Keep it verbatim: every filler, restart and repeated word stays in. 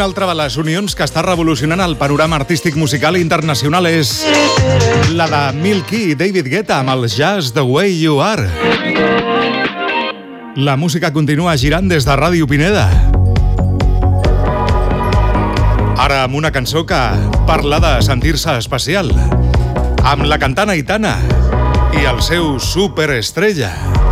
Una altra de les unions que està revolucionant el panorama artístic musical internacional és la de Milky i David Guetta amb el Just the Way You Are. La música continua girant des de Ràdio Pineda. Ara amb una cançó que parla de sentir-se especial, amb la cantant Aitana i el seu superestrella.